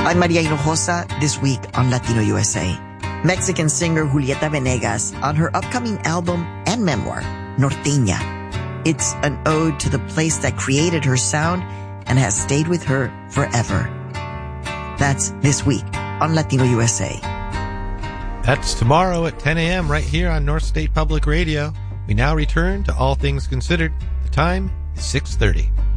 I'm Maria Hinojosa, this week on Latino USA. Mexican singer Julieta Venegas on her upcoming album and memoir, Norteña. It's an ode to the place that created her sound and has stayed with her forever. That's this week on Latino USA. That's tomorrow at 10 a.m. right here on North State Public Radio. We now return to All Things Considered. The time is 6:30.